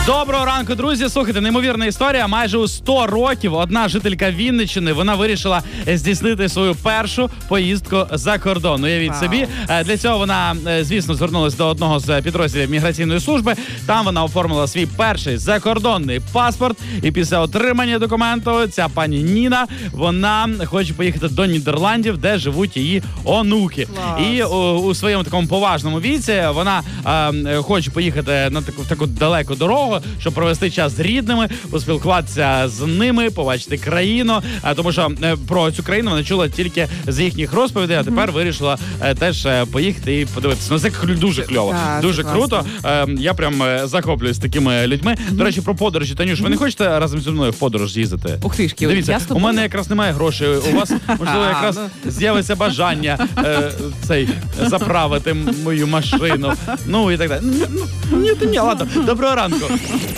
Доброго ранку, друзі. Слухайте, неймовірна історія. Майже у 100 років одна жителька Вінниччини, вона вирішила здійснити свою першу поїздку за кордон. Уявіть собі. Для цього вона, звісно, звернулася до одного з підрозділів міграційної служби. Там вона оформила свій перший закордонний паспорт. І після отримання документу ця пані Ніна, вона хоче поїхати до Нідерландів, де живуть її онуки. Клас. І у своєму такому поважному віці вона хоче поїхати на таку далеку дорогу, щоб провести час з рідними, поспілкуватися з ними, побачити країну. Тому що про цю країну вона чула тільки з їхніх розповідей, а тепер вирішила теж поїхати і подивитися. Ну, це дуже кльово, Так, дуже це круто. Я прям захоплююсь такими людьми. До речі, про подорожі. Танюш, ви не хочете разом зі мною в подорож їздити? Ух ти ж, Кіл, Дивіться, я з у тобою. мене якраз немає грошей. У вас, можливо, якраз з'явиться бажання заправити мою машину. Ну і так далі. Ні, ладно. Доброго ранку.